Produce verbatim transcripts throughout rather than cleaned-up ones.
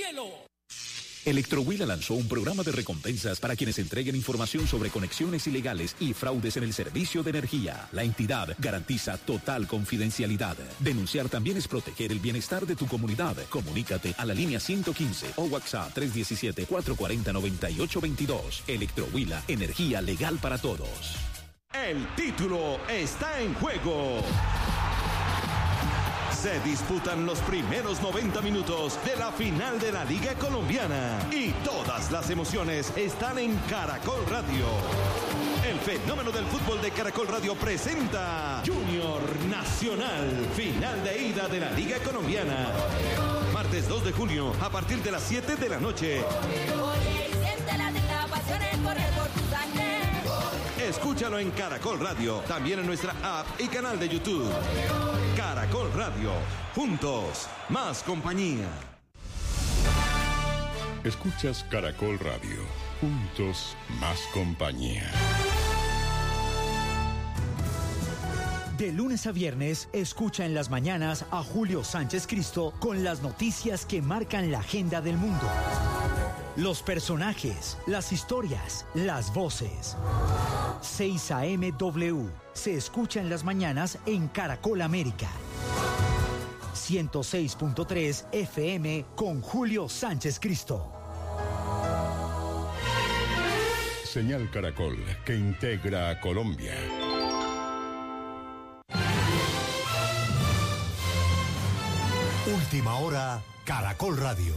cielo. Electrohuila lanzó un programa de recompensas para quienes entreguen información sobre conexiones ilegales y fraudes en el servicio de energía. La entidad garantiza total confidencialidad. Denunciar también es proteger el bienestar de tu comunidad. Comunícate a la línea ciento quince o WhatsApp tres uno siete, cuatro cuatro cero, nueve ocho dos dos. Electrohuila, energía legal para todos. El título está en juego. Se disputan los primeros noventa minutos de la final de la Liga Colombiana y todas las emociones están en Caracol Radio. El fenómeno del fútbol de Caracol Radio presenta Junior Nacional, final de ida de la Liga Colombiana. Martes dos de junio a partir de las siete de la noche. Escúchalo en Caracol Radio, también en nuestra app y canal de YouTube. Caracol Radio, juntos, más compañía. Escuchas Caracol Radio, juntos, más compañía. De lunes a viernes, escucha en las mañanas a Julio Sánchez Cristo con las noticias que marcan la agenda del mundo. Los personajes, las historias, las voces. seis A M W se escucha en las mañanas en Caracol América. ciento seis punto tres F M con Julio Sánchez Cristo. Señal Caracol, que integra a Colombia. Última hora, Caracol Radio.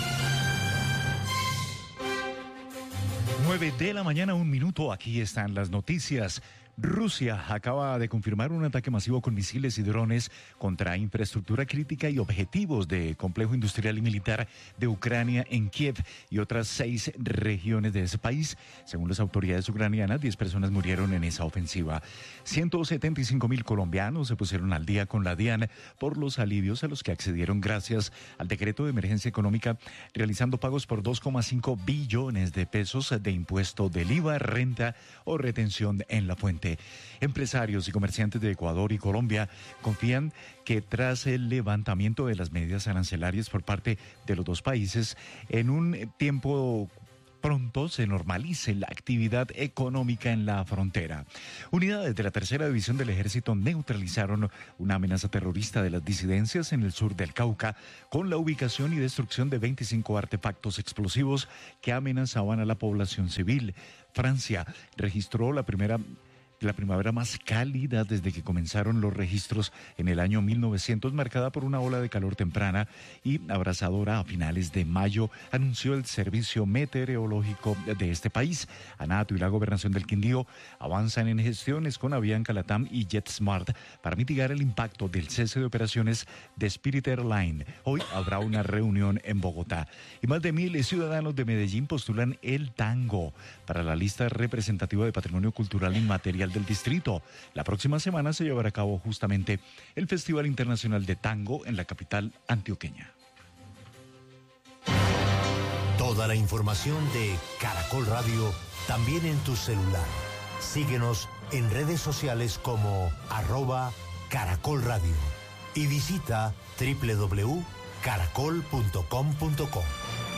nueve de la mañana, un minuto, aquí están las noticias. Rusia acaba de confirmar un ataque masivo con misiles y drones contra infraestructura crítica y objetivos de complejo industrial y militar de Ucrania en Kiev y otras seis regiones de ese país. Según las autoridades ucranianas, diez personas murieron en esa ofensiva. ciento setenta y cinco mil colombianos se pusieron al día con la DIAN por los alivios a los que accedieron gracias al decreto de emergencia económica, realizando pagos por dos coma cinco billones de pesos de impuesto del I V A, renta o retención en la fuente. Empresarios y comerciantes de Ecuador y Colombia confían que tras el levantamiento de las medidas arancelarias por parte de los dos países, en un tiempo pronto se normalice la actividad económica en la frontera. Unidades de la tercera división del ejército neutralizaron una amenaza terrorista de las disidencias en el sur del Cauca con la ubicación y destrucción de veinticinco artefactos explosivos que amenazaban a la población civil. Francia registró la primera La primavera más cálida desde que comenzaron los registros en el año mil novecientos, marcada por una ola de calor temprana y abrasadora a finales de mayo, anunció el servicio meteorológico de este país. ANATO y la Gobernación del Quindío avanzan en gestiones con Avianca Latam y JetSmart para mitigar el impacto del cese de operaciones de Spirit Airline. Hoy habrá una reunión en Bogotá. Y más de mil ciudadanos de Medellín postulan el tango para la lista representativa de Patrimonio Cultural Inmaterial del distrito. La próxima semana se llevará a cabo justamente el Festival Internacional de Tango en la capital antioqueña. Toda la información de Caracol Radio también en tu celular. Síguenos en redes sociales como arroba Caracol Radio y visita doble u doble u doble u punto caracol punto com punto co.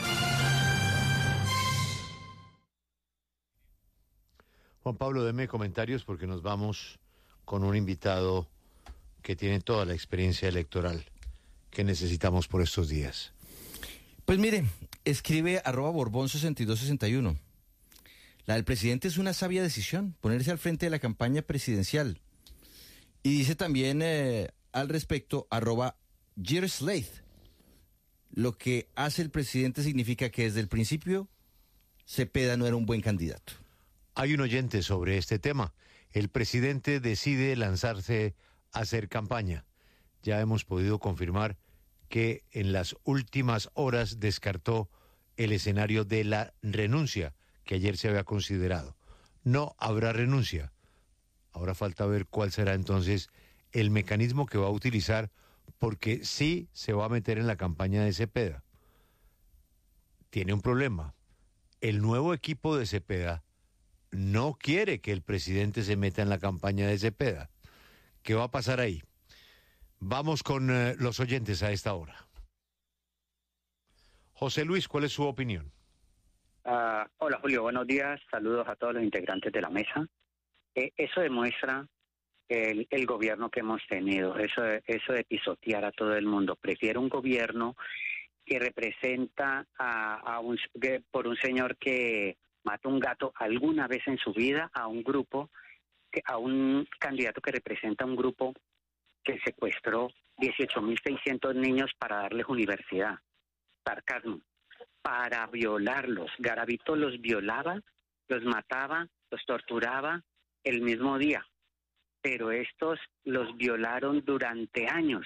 Juan Pablo, deme comentarios porque nos vamos con un invitado que tiene toda la experiencia electoral que necesitamos por estos días. Pues mire, escribe arroba Borbón sesenta y dos sesenta y uno. La del presidente es una sabia decisión, ponerse al frente de la campaña presidencial. Y dice también eh, al respecto arroba Gearslaith. Lo que hace el presidente significa que desde el principio Cepeda no era un buen candidato. Hay un oyente sobre este tema. El presidente decide lanzarse a hacer campaña. Ya hemos podido confirmar que en las últimas horas descartó el escenario de la renuncia que ayer se había considerado. No habrá renuncia. Ahora falta ver cuál será entonces el mecanismo que va a utilizar, porque sí se va a meter en la campaña de Cepeda. Tiene un problema. El nuevo equipo de Cepeda no quiere que el presidente se meta en la campaña de Cepeda. ¿Qué va a pasar ahí? Vamos con eh, los oyentes a esta hora. José Luis, ¿cuál es su opinión? Uh, hola Julio, buenos días, saludos a todos los integrantes de la mesa. Eh, eso demuestra el, el gobierno que hemos tenido, eso de, eso de pisotear a todo el mundo. Prefiero un gobierno que representa a, a un, que, por un señor que mató un gato alguna vez en su vida, a un grupo, que, a un candidato que representa a un grupo que secuestró dieciocho mil seiscientos niños para darles universidad. Sarcasmo. Para violarlos. Garavito los violaba, los mataba, los torturaba el mismo día. Pero estos los violaron durante años.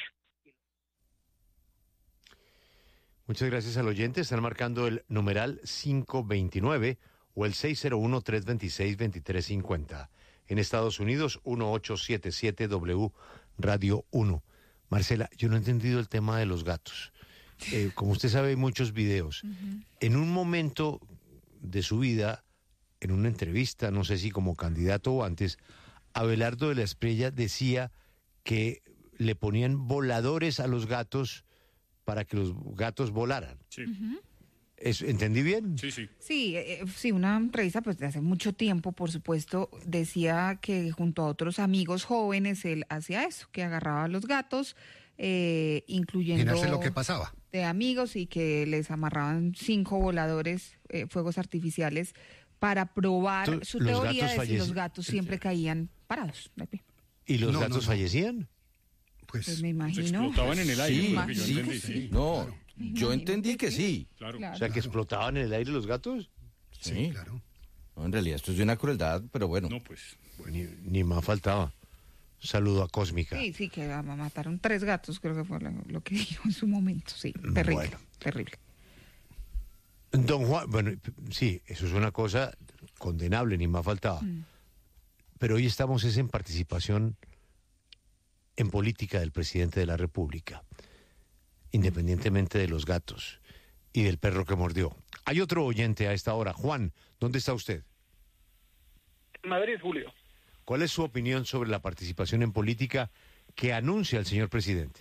Muchas gracias al oyente. Están marcando el numeral cinco veintinueve o el seis cero uno, tres dos seis, dos tres cinco cero. En Estados Unidos, uno ocho siete siete W Radio uno. Marcela, yo no he entendido el tema de los gatos. Eh, como usted sabe, hay muchos videos. Uh-huh. En un momento de su vida, en una entrevista, no sé si como candidato o antes, Abelardo de la Espriella decía que le ponían voladores a los gatos para que los gatos volaran. Sí. Uh-huh. ¿Eso, ¿Entendí bien? Sí, sí. Sí, eh, sí, una entrevista pues de hace mucho tiempo, por supuesto, decía que junto a otros amigos jóvenes él hacía eso, que agarraba a los gatos, eh, incluyendo... Imaginarse lo que pasaba. De amigos, y que les amarraban cinco voladores, eh, fuegos artificiales, para probar Entonces, su los teoría gatos de si los falleci- gatos siempre caían parados. de pie. ¿Y los No, gatos no, no. fallecían? Pues, Pues me Se imagino. explotaban en el aire, Sí, fue lo que yo sí, entendí. sí. Sí, No, claro. yo entendí que sí. claro. Claro. O sea, que explotaban en el aire los gatos. Sí, sí, claro. No, en realidad esto es de una crueldad, pero bueno. No, pues. Ni, ni más faltaba. Saludo a Cósmica. Sí, sí, que ah, mataron tres gatos, creo que fue lo, lo que dijo en su momento. Sí, terrible, Bueno. terrible. Don Juan, bueno, sí, eso es una cosa condenable, ni más faltaba. Mm. Pero hoy estamos es en participación en política del presidente de la República, independientemente de los gatos y del perro que mordió. Hay otro oyente a esta hora. Juan, ¿dónde está usted? Madrid, Julio. ¿Cuál es su opinión sobre la participación en política que anuncia el señor presidente?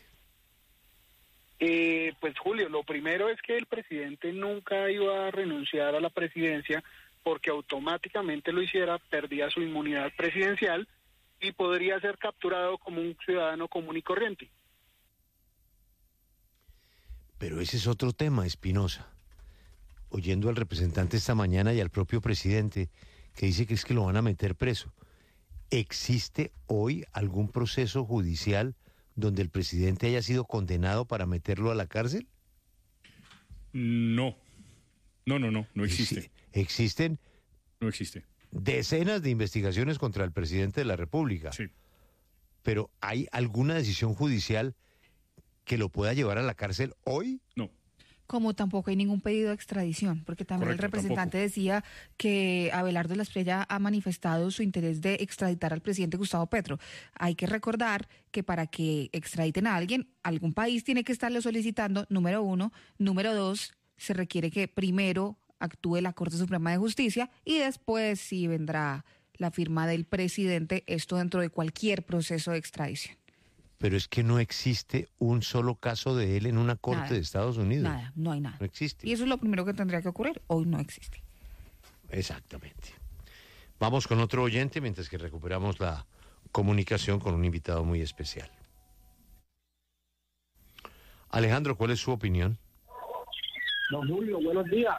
Eh, pues Julio, lo primero es que el presidente nunca iba a renunciar a la presidencia, porque automáticamente lo hiciera, perdía su inmunidad presidencial y podría ser capturado como un ciudadano común y corriente. Pero ese es otro tema, Espinosa. Oyendo al representante esta mañana y al propio presidente, que dice que es que lo van a meter preso. ¿Existe hoy algún proceso judicial donde el presidente haya sido condenado para meterlo a la cárcel? No. No, no, no. No existe. Existen No existe. decenas de investigaciones contra el presidente de la República. Sí. Pero ¿hay alguna decisión judicial que lo pueda llevar a la cárcel hoy? No. Como tampoco hay ningún pedido de extradición, porque también Correcto, el representante tampoco. decía que Abelardo de la Espriella ha manifestado su interés de extraditar al presidente Gustavo Petro. Hay que recordar que para que extraditen a alguien, algún país tiene que estarle solicitando, número uno. Número dos, se requiere que primero actúe la Corte Suprema de Justicia y después sí vendrá la firma del presidente, esto dentro de cualquier proceso de extradición. Pero es que no existe un solo caso de él en una corte Nada. de Estados Unidos. Nada, no hay nada. No existe. Y eso es lo primero que tendría que ocurrir. Hoy no existe. Exactamente. Vamos con otro oyente mientras que recuperamos la comunicación con un invitado muy especial. Alejandro, ¿cuál es su opinión? Don Julio, buenos días.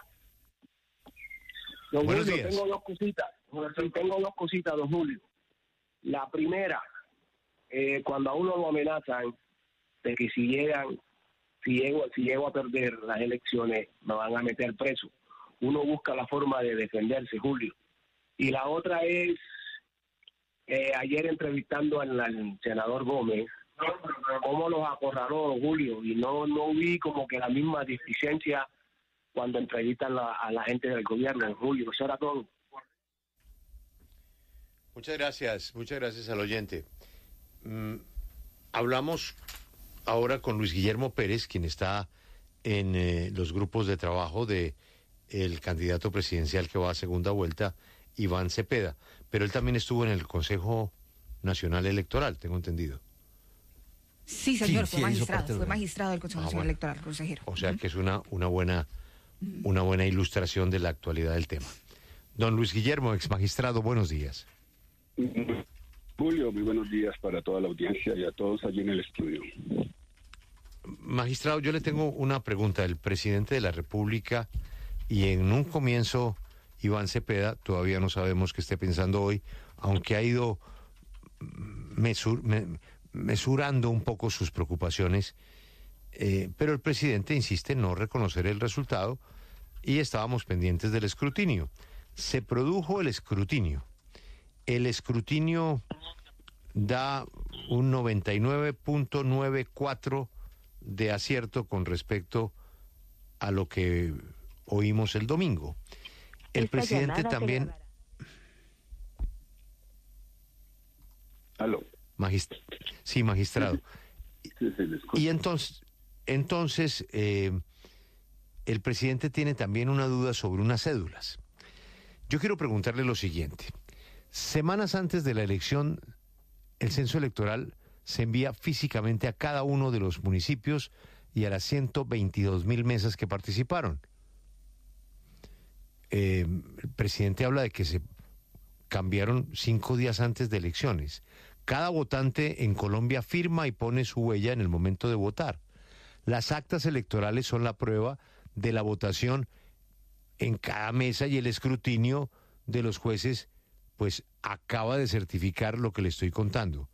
Don Buenos Julio, días. tengo dos cositas. Sí, tengo dos cositas, don Julio. La primera, eh, cuando a uno lo amenazan de que si llegan, si llego, si llego a perder las elecciones, me van a meter preso. Uno busca la forma de defenderse, Julio. Y la otra es, eh, ayer entrevistando al, al senador Gómez, cómo los acorraló, Julio, y no, no vi como que la misma displicencia cuando entrevistan la, a la gente del gobierno, Julio. Eso era todo. Muchas gracias, muchas gracias al oyente. Mm, hablamos ahora con Luis Guillermo Pérez, quien está en eh, los grupos de trabajo de el candidato presidencial que va a segunda vuelta, Iván Cepeda. Pero él también estuvo en el Consejo Nacional Electoral, tengo entendido. Sí, señor, Sí, fue sí, hizo magistrado, parte fue del- magistrado del Consejo Ah, Nacional bueno. Electoral, consejero. O sea que es una, una buena una buena ilustración de la actualidad del tema. Don Luis Guillermo, ex magistrado, buenos días. Julio, muy buenos días para toda la audiencia y a todos allí en el estudio. Magistrado, yo le tengo una pregunta. El presidente de la República, y en un comienzo Iván Cepeda, todavía no sabemos qué esté pensando hoy, aunque ha ido mesur, me, mesurando un poco sus preocupaciones, eh, pero el presidente insiste en no reconocer el resultado y estábamos pendientes del escrutinio. Se produjo el escrutinio. El escrutinio da un noventa y nueve punto noventa y cuatro de acierto con respecto a lo que oímos el domingo. El Esta presidente también... Aló. Magist... Sí, magistrado. Sí, sí, y entonces, entonces eh, el presidente tiene también una duda sobre unas cédulas. Yo quiero preguntarle lo siguiente. Semanas antes de la elección, el censo electoral se envía físicamente a cada uno de los municipios y a las ciento veintidós mil mesas que participaron. Eh, el presidente habla de que se cambiaron cinco días antes de elecciones. Cada votante en Colombia firma y pone su huella en el momento de votar. Las actas electorales son la prueba de la votación en cada mesa y el escrutinio de los jueces pues acaba de certificar lo que le estoy contando.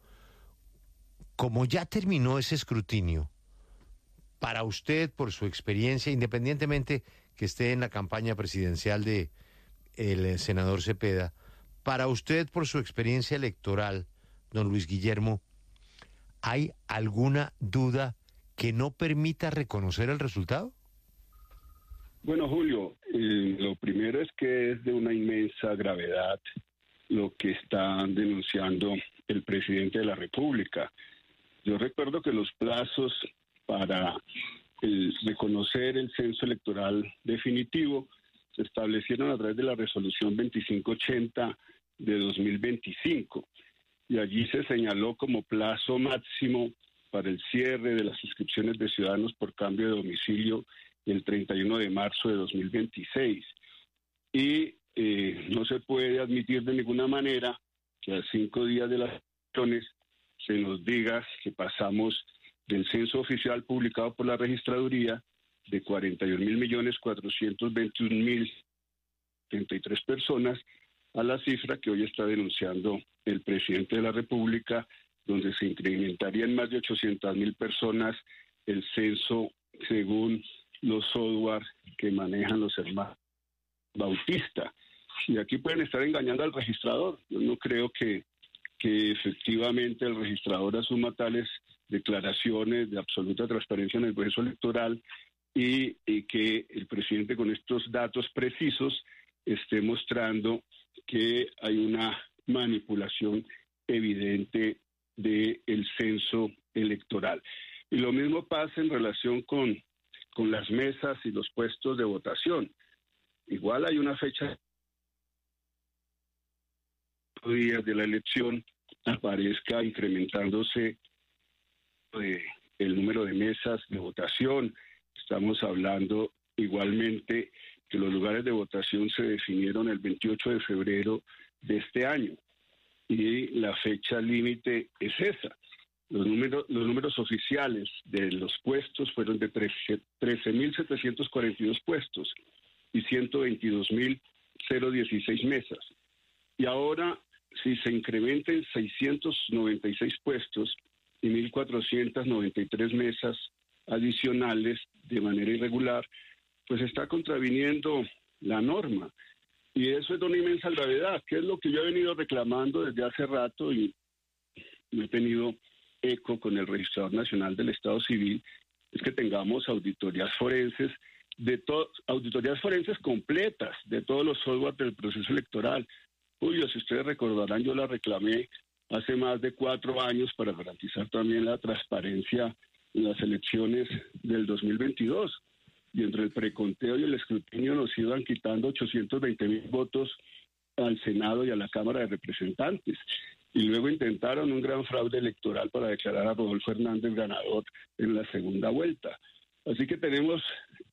Como ya terminó ese escrutinio, para usted, por su experiencia, independientemente que esté en la campaña presidencial de el senador Cepeda, para usted, por su experiencia electoral, don Luis Guillermo, ¿hay alguna duda que no permita reconocer el resultado? Bueno, Julio, eh, lo primero es que es de una inmensa gravedad lo que está denunciando el presidente de la República. Yo recuerdo que los plazos para el reconocer el censo electoral definitivo se establecieron a través de la resolución veinticinco ochenta de dos mil veinticinco y allí se señaló como plazo máximo para el cierre de las inscripciones de ciudadanos por cambio de domicilio el treinta y uno de marzo de dos mil veintiséis. Y eh, no se puede admitir de ninguna manera que a cinco días de las elecciones se nos diga que pasamos del censo oficial publicado por la registraduría de cuarenta y un mil millones cuatrocientos veintiún mil treinta y tres personas a la cifra que hoy está denunciando el presidente de la República, donde se incrementaría en más de ochocientas mil personas el censo según los software que manejan los hermanos Bautista. Y aquí pueden estar engañando al registrador. Yo no creo que, que efectivamente el registrador asuma tales declaraciones de absoluta transparencia en el proceso electoral y, y que el presidente con estos datos precisos esté mostrando que hay una manipulación evidente del censo electoral. Y lo mismo pasa en relación con, con las mesas y los puestos de votación. Igual hay una fecha días de la elección aparezca incrementándose eh, el número de mesas de votación. Estamos hablando igualmente que los lugares de votación se definieron el veintiocho de febrero de este año y la fecha límite es esa. Los números, los números oficiales de los puestos fueron de trece mil setecientos cuarenta y dos puestos y ciento veintidós mil dieciséis mesas. Y ahora, si se incrementan seiscientos noventa y seis puestos y mil cuatrocientas noventa y tres mesas adicionales de manera irregular, pues está contraviniendo la norma. Y eso es de una inmensa gravedad, que es lo que yo he venido reclamando desde hace rato y me he tenido eco con el Registrador Nacional del Estado Civil, es que tengamos auditorías forenses, de to- auditorías forenses completas de todos los software del proceso electoral. Julio, si ustedes recordarán, yo la reclamé hace más de cuatro años para garantizar también la transparencia en las elecciones del dos mil veintidós. Y entre el preconteo y el escrutinio nos iban quitando ochocientos veinte mil votos al Senado y a la Cámara de Representantes. Y luego intentaron un gran fraude electoral para declarar a Rodolfo Hernández ganador en la segunda vuelta. Así que tenemos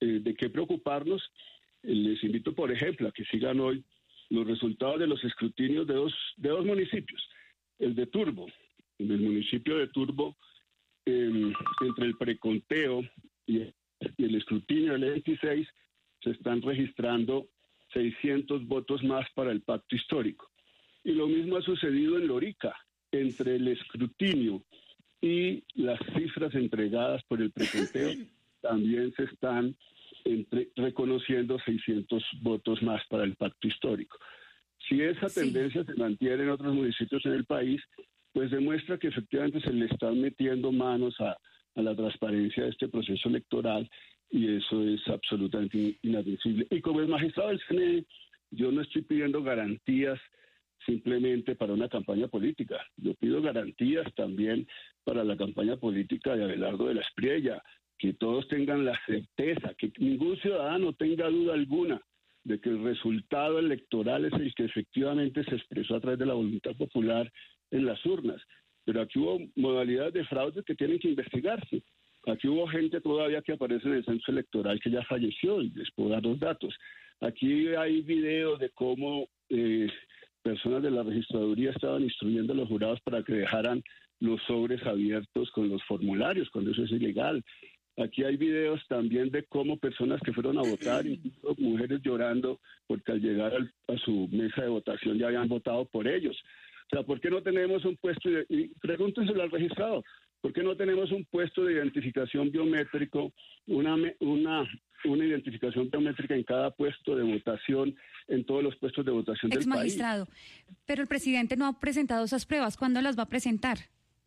eh, de qué preocuparnos. Eh, les invito, por ejemplo, a que sigan hoy los resultados de los escrutinios de dos, de dos municipios. El de Turbo, en el municipio de Turbo, eh, entre el preconteo y, y el escrutinio del veintiséis, se están registrando seiscientos votos más para el pacto histórico. Y lo mismo ha sucedido en Lorica, entre el escrutinio y las cifras entregadas por el preconteo, también se están entre, reconociendo seiscientos votos más para el pacto histórico. Si esa sí. tendencia se mantiene en otros municipios en el país, pues demuestra que efectivamente se le están metiendo manos a, a la transparencia de este proceso electoral, y eso es absolutamente inadmisible. Y como el magistrado del C N E, yo no estoy pidiendo garantías simplemente para una campaña política. Yo pido garantías también para la campaña política de Abelardo de la Espriella, que todos tengan la certeza, que ningún ciudadano tenga duda alguna de que el resultado electoral es el que efectivamente se expresó a través de la voluntad popular en las urnas. Pero aquí hubo modalidades de fraude que tienen que investigarse. Aquí hubo gente todavía que aparece en el censo electoral que ya falleció, y les puedo dar los datos. Aquí hay videos de cómo eh, personas de la registraduría estaban instruyendo a los jurados para que dejaran los sobres abiertos con los formularios, cuando eso es ilegal. Aquí hay videos también de cómo personas que fueron a votar, incluso mujeres llorando porque al llegar al, a su mesa de votación ya habían votado por ellos. O sea, ¿por qué no tenemos un puesto, de, y pregúntenselo al registrado, ¿por qué no tenemos un puesto de identificación biométrico, una, una, una identificación biométrica en cada puesto de votación, en todos los puestos de votación del país? Ex magistrado, pero el presidente no ha presentado esas pruebas. ¿Cuándo las va a presentar?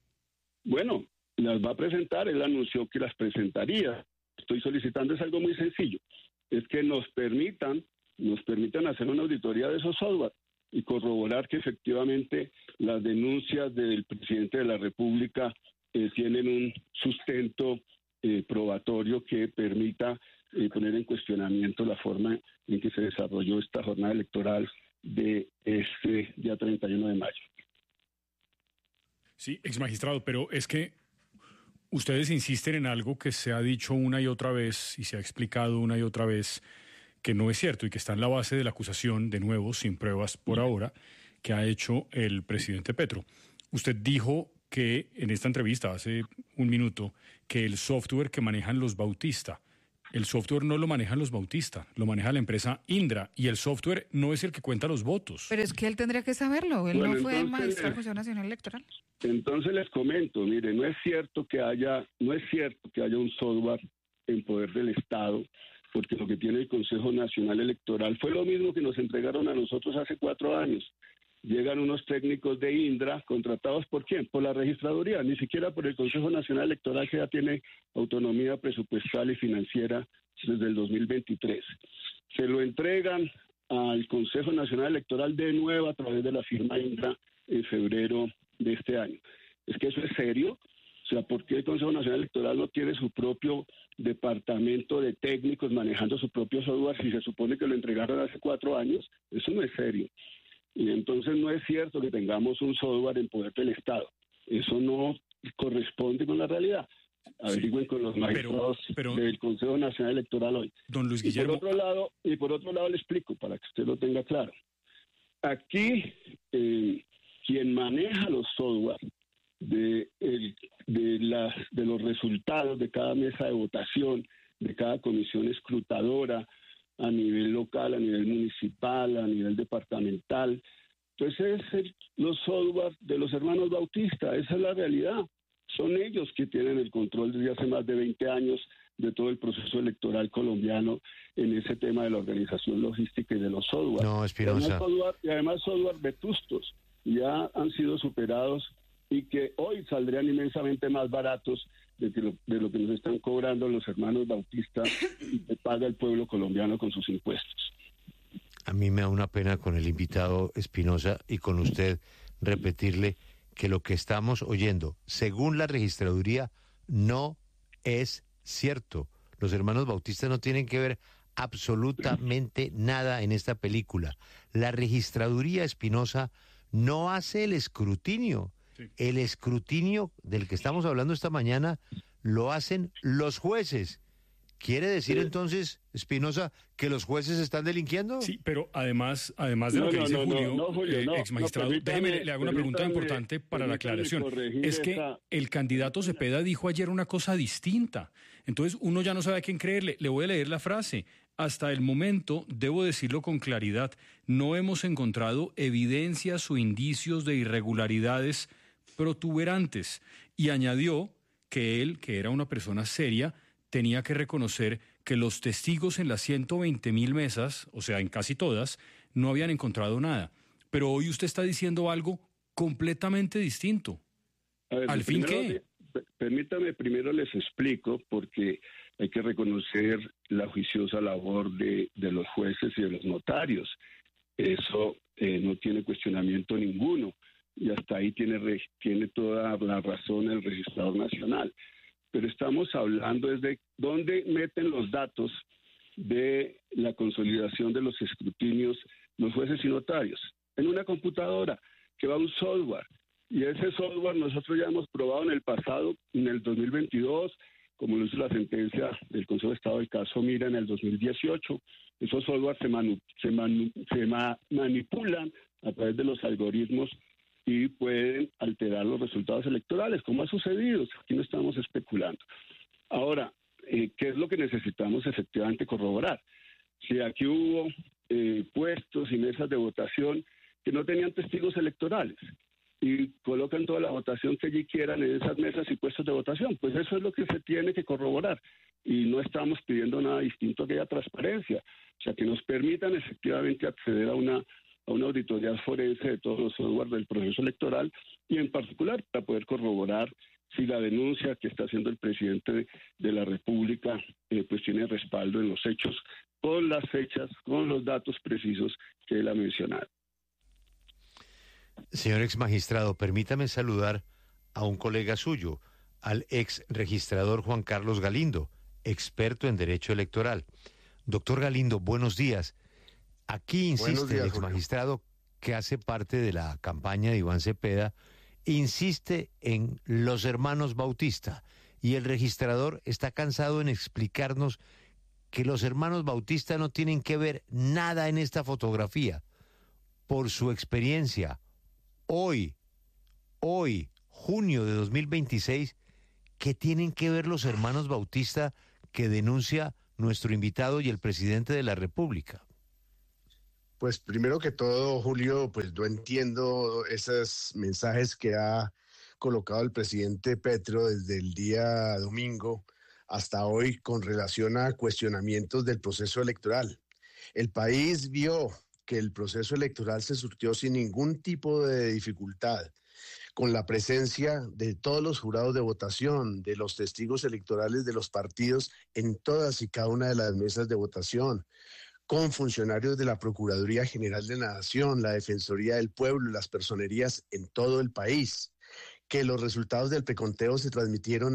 Bueno, las va a presentar, él anunció que las presentaría. Estoy solicitando es algo muy sencillo, es que nos permitan, nos permitan hacer una auditoría de esos software y corroborar que efectivamente las denuncias del presidente de la República eh, tienen un sustento eh, probatorio que permita eh, poner en cuestionamiento la forma en que se desarrolló esta jornada electoral de este día treinta y uno de mayo. Sí, ex magistrado, pero es que ustedes insisten en algo que se ha dicho una y otra vez y se ha explicado una y otra vez que no es cierto y que está en la base de la acusación, de nuevo, sin pruebas por ahora, que ha hecho el presidente Petro. Usted dijo que en esta entrevista hace un minuto que el software que manejan los Bautista, el software no lo manejan los Bautista, lo maneja la empresa Indra, y el software no es el que cuenta los votos. Pero es que él tendría que saberlo, él bueno, no fue entonces, magistrado de la Comisión Nacional Electoral. Entonces les comento, mire, no es cierto que haya, no es cierto que haya un software en poder del Estado, porque lo que tiene el Consejo Nacional Electoral fue lo mismo que nos entregaron a nosotros hace cuatro años. Llegan unos técnicos de Indra, contratados ¿por quién? Por la registraduría, ni siquiera por el Consejo Nacional Electoral, que ya tiene autonomía presupuestal y financiera desde el dos mil veintitrés. Se lo entregan al Consejo Nacional Electoral de nuevo a través de la firma Indra en febrero de este año. ¿Es que eso es serio? O sea, ¿por qué el Consejo Nacional Electoral no tiene su propio departamento de técnicos manejando su propio software si se supone que lo entregaron hace cuatro años? Eso no es serio. Y entonces no es cierto que tengamos un software en poder del Estado. Eso no corresponde con la realidad. Averigüen sí, con los magistrados pero, pero, del Consejo Nacional Electoral hoy. Don Luis Guillermo. Y por otro lado, y por otro lado le explico para que usted lo tenga claro. Aquí eh, quien maneja los software de, el, de, las, de los resultados de cada mesa de votación, de cada comisión escrutadora, a nivel local, a nivel municipal, a nivel departamental. Entonces es el, los software de los hermanos Bautista, esa es la realidad. Son ellos que tienen el control desde hace más de veinte años de todo el proceso electoral colombiano en ese tema de la organización logística y de los software. No, Espinosa. Y además software vetustos ya han sido superados y que hoy saldrían inmensamente más baratos de, que lo, de lo que nos están cobrando los hermanos Bautista y que paga el pueblo colombiano con sus impuestos. A mí me da una pena con el invitado Espinosa y con usted repetirle que lo que estamos oyendo, según la registraduría, no es cierto. Los hermanos Bautista no tienen que ver absolutamente nada en esta película. La registraduría, Espinosa, no hace el escrutinio. El escrutinio del que estamos hablando esta mañana lo hacen los jueces, ¿Quiere decir entonces, Espinosa, que los jueces están delinquiendo? Sí, pero además, además de No, lo que no, dice no, Julio, no, no, Julio, eh, no, ex magistrado, no, permítame, déjeme, le hago una pregunta permítame, importante para la permítame aclaración. corregir Es que esa- el candidato Cepeda dijo ayer una cosa distinta. Entonces uno ya no sabe a quién creerle. Le voy a leer la frase. Hasta el momento, debo decirlo con claridad, no hemos encontrado evidencias o indicios de irregularidades protuberantes. Y añadió que él, que era una persona seria, tenía que reconocer que los testigos en las ciento veinte mil mesas, o sea, en casi todas, no habían encontrado nada. Pero hoy usted está diciendo algo completamente distinto. A ver, ¿Al fin primero, qué? Permítame, primero les explico, porque hay que reconocer la juiciosa labor de, de los jueces y de los notarios. Eso eh, no tiene cuestionamiento ninguno, y hasta ahí tiene, re- tiene toda la razón el registrador nacional. Pero estamos hablando desde dónde meten los datos de la consolidación de los escrutinios los jueces y notarios. En una computadora que va a un software. Y ese software nosotros ya hemos probado en el pasado, en el dos mil veintidós, como lo hizo la sentencia del Consejo de Estado del caso Mira en el dos mil dieciocho. Esos softwares se, manu- se, manu- se ma- manipulan a través de los algoritmos y pueden alterar los resultados electorales, como ha sucedido. Aquí no estamos especulando. Ahora, eh, ¿qué es lo que necesitamos efectivamente corroborar? Si aquí hubo eh, puestos y mesas de votación que no tenían testigos electorales y colocan toda la votación que allí quieran en esas mesas y puestos de votación, pues eso es lo que se tiene que corroborar. Y no estamos pidiendo nada distinto a que haya transparencia, o sea, que nos permitan efectivamente acceder a una, a una auditoría forense de todos los software del proceso electoral y en particular para poder corroborar si la denuncia que está haciendo el presidente de, de la República eh, pues tiene respaldo en los hechos, con las fechas, con los datos precisos que él ha mencionado. Señor ex magistrado, permítame saludar a un colega suyo, al ex registrador Juan Carlos Galindo, experto en derecho electoral. Doctor Galindo, buenos días. Aquí insiste días, el ex magistrado que hace parte de la campaña de Iván Cepeda, insiste en los hermanos Bautista y el registrador está cansado en explicarnos que los hermanos Bautista no tienen que ver nada en esta fotografía. Por su experiencia, hoy, hoy, junio de dos mil veintiséis, ¿qué tienen que ver los hermanos Bautista que denuncia nuestro invitado y el presidente de la República? Pues primero que todo, Julio, pues no entiendo esos mensajes que ha colocado el presidente Petro desde el día domingo hasta hoy con relación a cuestionamientos del proceso electoral. El país vio que el proceso electoral se surtió sin ningún tipo de dificultad, con la presencia de todos los jurados de votación, de los testigos electorales de los partidos en todas y cada una de las mesas de votación, con funcionarios de la Procuraduría General de la Nación, la Defensoría del Pueblo y las personerías en todo el país, que los resultados del preconteo se transmitieron